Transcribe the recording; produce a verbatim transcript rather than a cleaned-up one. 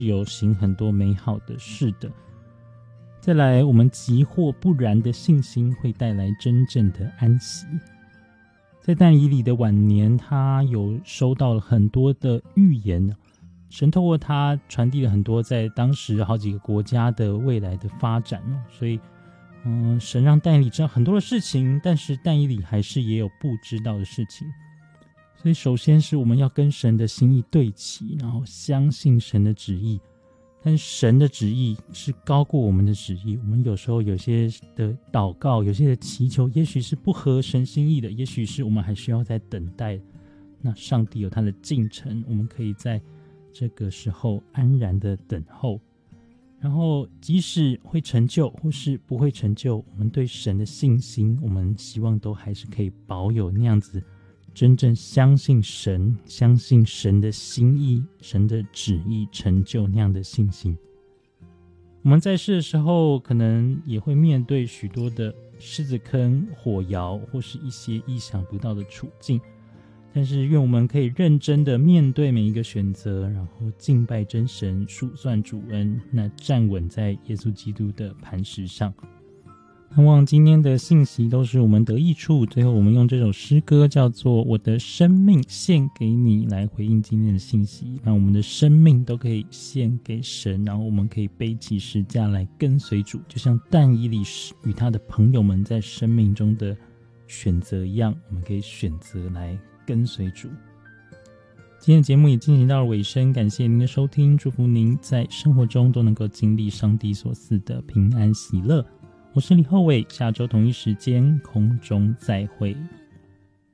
有行很多美好的事的。再来，我们急或不然的信心会带来真正的安息。在但以理的晚年，他有收到了很多的预言，神透过他传递了很多在当时好几个国家的未来的发展，所以嗯，神让但以理知道很多的事情，但是但以理还是也有不知道的事情。所以首先是我们要跟神的心意对齐，然后相信神的旨意。但是神的旨意是高过我们的旨意，我们有时候有些的祷告，有些的祈求，也许是不合神心意的，也许是我们还需要在等待。那上帝有他的进程，我们可以在这个时候安然的等候。然后即使会成就或是不会成就，我们对神的信心，我们希望都还是可以保有那样子真正相信神，相信神的心意，神的旨意成就那样的信心。我们在世的时候可能也会面对许多的狮子坑、火窑或是一些意想不到的处境，但是愿我们可以认真的面对每一个选择，然后敬拜真神，数算主恩，那站稳在耶稣基督的磐石上。盼望今天的信息都是我们得益处。最后我们用这首诗歌叫做我的生命献给你来回应今天的信息，让我们的生命都可以献给神，然后我们可以背起十架来跟随主，就像但以理与他的朋友们在生命中的选择一样，我们可以选择来跟随主。今天的节目也进行到了尾声，感谢您的收听，祝福您在生活中都能够经历上帝所赐的平安喜乐。我是李厚伟，下周同一时间空中再会。